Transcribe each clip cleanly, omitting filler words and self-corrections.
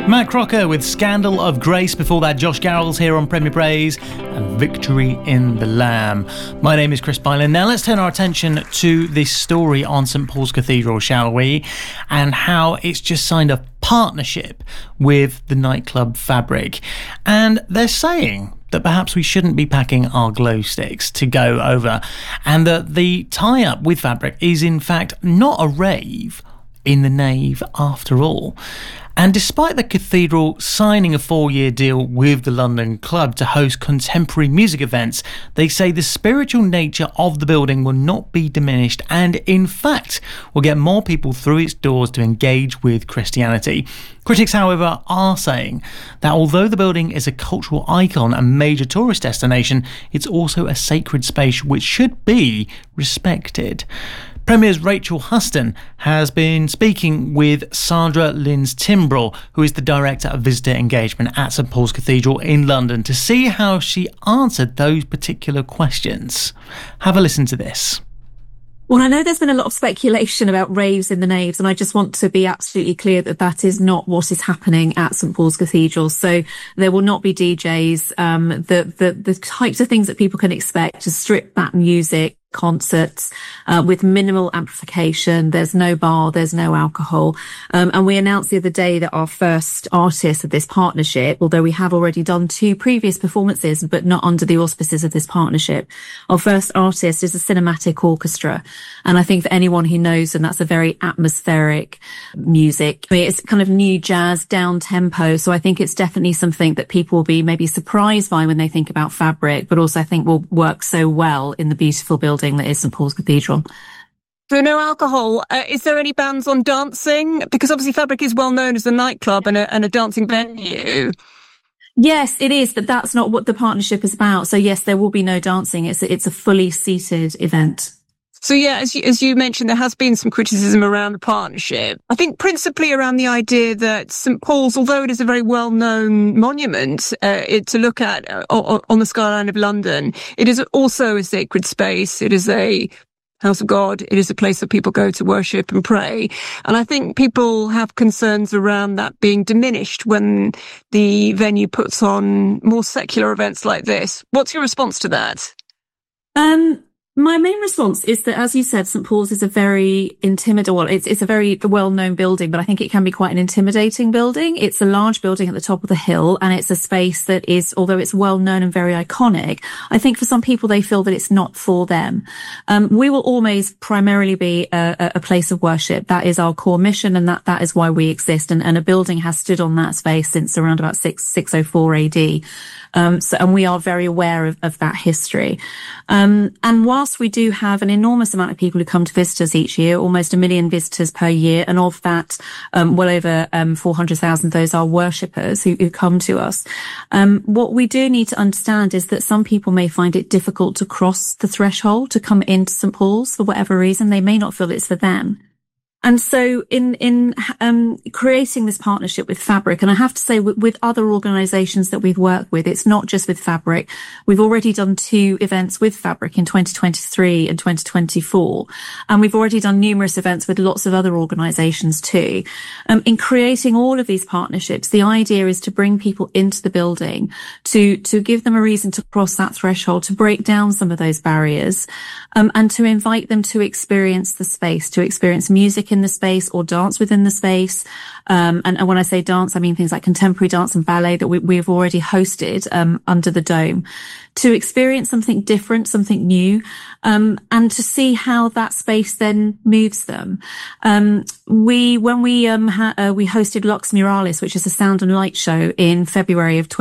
Matt Crocker with Scandal of Grace. Before that, Josh Garrels here on Premier Praise and Victory in the Lamb. My name is Chris Byland. Now let's turn our attention to this story on St Paul's Cathedral, shall we? And how it's just signed a partnership with the nightclub Fabric. And they're saying that perhaps we shouldn't be packing our glow sticks to go over, and that the tie-up with Fabric is in fact not a rave in the nave after all. And despite the cathedral signing a 4-year deal with the London Club to host contemporary music events, they say the spiritual nature of the building will not be diminished and, in fact, will get more people through its doors to engage with Christianity. Critics, however, are saying that although the building is a cultural icon and major tourist destination, it's also a sacred space which should be respected. Premier's Rachel Huston has been speaking with Sandra Lins-Timbrell, who is the Director of Visitor Engagement at St Paul's Cathedral in London, to see how she answered those particular questions. Have a listen to this. Well, I know there's been a lot of speculation about raves in the naves, and I just want to be absolutely clear that that is not what is happening at St Paul's Cathedral. So there will not be DJs. The types of things that people can expect to strip back music, concerts with minimal amplification. There's no bar, there's no alcohol. And we announced the other day that our first artist of this partnership, although we have already done 2 previous performances, but not under the auspices of this partnership, our first artist is a cinematic orchestra. And I think for anyone who knows, and that's a very atmospheric music. I mean, it's kind of new jazz, down tempo. So I think it's definitely something that people will be maybe surprised by when they think about Fabric, but also I think will work so well in the beautiful building that is St Paul's Cathedral. So no alcohol. Is there any bans on dancing? Because obviously Fabric is well known as a nightclub and a dancing venue. Yes, it is, but that's not what the partnership is about. So yes, there will be no dancing. It's a fully seated event. So yeah, as you mentioned, there has been some criticism around the partnership. I think principally around the idea that St Paul's, although it is a very well-known monument to look at on the skyline of London, it is also a sacred space. It is a house of God. It is a place that people go to worship and pray. And I think people have concerns around that being diminished when the venue puts on more secular events like this. What's your response to that? My main response is that, as you said, St Paul's is a very intimidating, well, it's a very well-known building, but I think it can be quite an intimidating building. It's a large building at the top of the hill, and it's a space that is, although it's well-known and very iconic, I think for some people they feel that it's not for them. We will always primarily be a place of worship. That is our core mission, and that is why we exist. And a building has stood on that space since around about 604 AD. And we are very aware of that history. And whilst we do have an enormous amount of people who come to visit us each year, almost 1 million visitors per year, and of that, well over 400,000, those are worshippers who come to us. What we do need to understand is that some people may find it difficult to cross the threshold to come into St Paul's for whatever reason. They may not feel it's for them. And so in creating this partnership with Fabric, and I have to say with other organizations that we've worked with, it's not just with Fabric. We've already done 2 events with Fabric in 2023 and 2024. And we've already done numerous events with lots of other organizations too. In creating all of these partnerships, the idea is to bring people into the building, to give them a reason to cross that threshold, to break down some of those barriers, and to invite them to experience the space, to experience music in the space or dance within the space. And when I say dance, I mean things like contemporary dance and ballet that we've already hosted under the dome, to experience something different, something new, and to see how that space then moves them. When we hosted Lux Muralis, which is a sound and light show in February of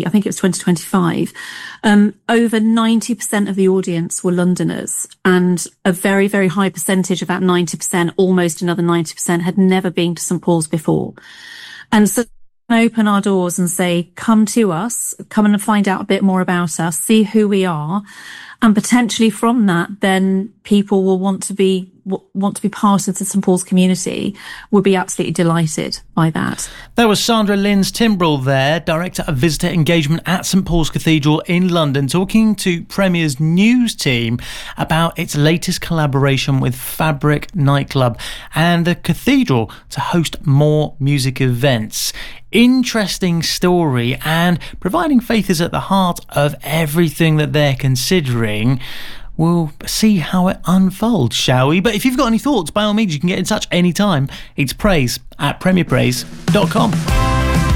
2025, over 90% of the audience were Londoners, and a very, very high percentage of that 90%, almost another 90%, had never been to St Paul's before. And so open our doors and say, come to us, come and find out a bit more about us, see who we are. And potentially from that, then people will want to be part of the St Paul's community, would be absolutely delighted by that. There was Sandra Lins-Timbrell there, Director of Visitor Engagement at St Paul's Cathedral in London, talking to Premier's news team about its latest collaboration with Fabric Nightclub and the Cathedral to host more music events. interesting story, and providing faith is at the heart of everything that they're considering. We'll see how it unfolds, shall we? But if you've got any thoughts, by all means, you can get in touch anytime. It's praise@premierpraise.com.